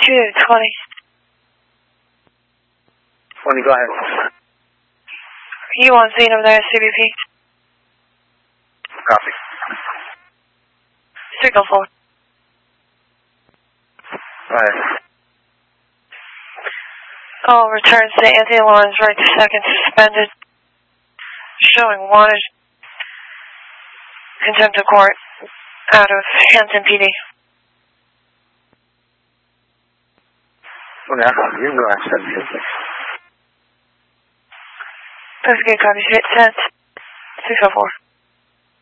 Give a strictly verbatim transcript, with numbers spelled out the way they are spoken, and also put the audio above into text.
two twenty. twenty, go ahead. You on scene over there at C B P? Copy. Signal four. Go ahead. Call returns to Anthony Lawrence right to second suspended. Showing wanted contempt of court out of Hampton P D. Well, now, you can go ahead, seven. That's good, copy. Hit ten. six oh four.